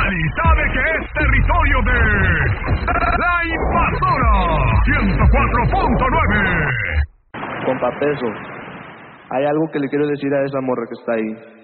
Cali sabe que es territorio de La Invasora 104.9. Compa Peso, hay algo que le quiero decir a esa morra que está ahí.